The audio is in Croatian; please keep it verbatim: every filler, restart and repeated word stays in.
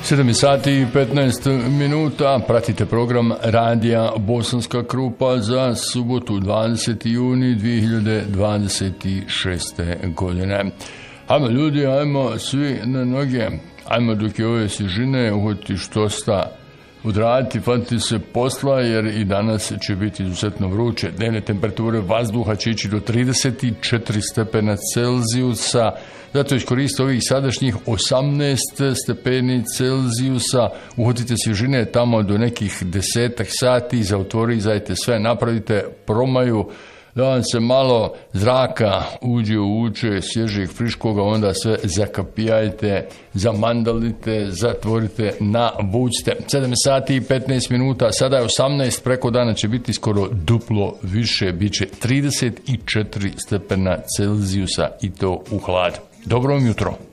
sedam sati i petnaest minuta, pratite program Radija Bosanska Krupa za subotu dvadeseti juni dvije hiljade dvadeset šeste. godine. Ajmo ljudi, ajmo svi na noge, ajmo dok je ove svježine uhvatiti što sta odraditi, fatiti se posla, jer i danas će biti izuzetno vruće. Dnevne temperature vazduha će ići do trideset četiri stepena Celzijusa, zato iskoristite ovih sadašnjih osamnaest stepeni Celzijusa, uhvatite svježine tamo do nekih desetak sati, zaautorizajte sve, napravite promaju, da vam se malo zraka uđe u uče, svježih, friškoga, onda sve zakapijajte, zamandalite, zatvorite, navucite. sedam sati i petnaest minuta, sada je osamnaest, preko dana će biti skoro duplo više, bit će trideset četiri stepena Celzijusa i to u hlad. Dobro vam jutro.